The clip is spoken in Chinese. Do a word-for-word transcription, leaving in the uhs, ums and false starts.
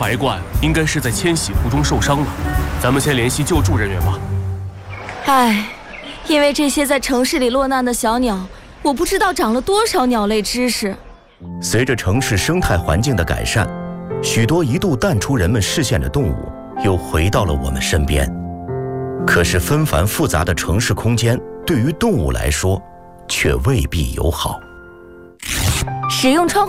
白鹳应该是在迁徙途中受伤了，咱们先联系救助人员吧。 唉，因为这些在城市里落难的小鸟，我不知道长了多少鸟类知识。 随着城市生态环境的改善，许多一度淡出人们视线的动物又回到了我们身边。可是纷繁复杂的城市空间对于动物来说却未必友好。 使用窗